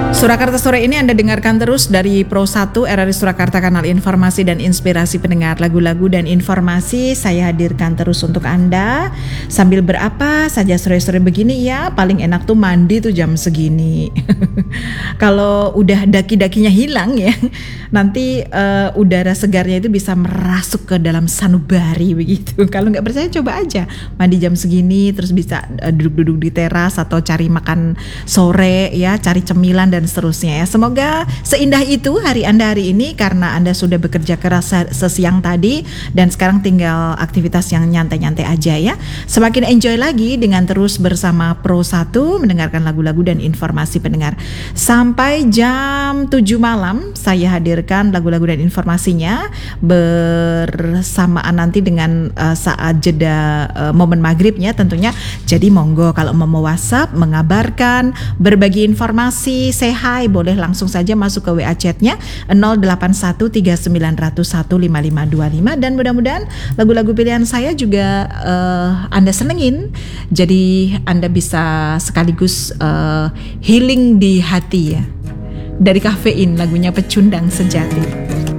Surakarta sore ini Anda dengarkan terus dari Pro 1 RRI Surakarta, kanal informasi dan inspirasi pendengar lagu-lagu dan informasi. Saya hadirkan terus untuk Anda sambil berapa saja sore-sore begini ya. Paling enak tuh mandi tuh jam segini. Kalau udah daki-dakinya hilang ya, nanti udara segarnya itu bisa merasuk ke dalam sanubari begitu. Kalau nggak percaya coba aja mandi jam segini, terus bisa duduk-duduk di teras atau cari makan sore ya, cari cemilan dan seterusnya ya. Semoga seindah itu hari Anda hari ini karena Anda sudah bekerja keras sesiang tadi dan sekarang tinggal aktivitas yang nyantai-nyantai aja ya. Semakin enjoy lagi dengan terus bersama Pro 1 mendengarkan lagu-lagu dan informasi pendengar. Sampai jam 7 malam saya hadirkan lagu-lagu dan informasinya bersamaan nanti dengan saat jeda momen maghribnya tentunya. Jadi monggo kalau mau WhatsApp mengabarkan, berbagi informasi, say hi, boleh langsung saja masuk ke WA chatnya 081390015525 dan mudah-mudahan lagu-lagu pilihan saya juga Anda senengin, jadi Anda bisa sekaligus healing di hati ya dari kafein, lagunya Pecundang Sejati.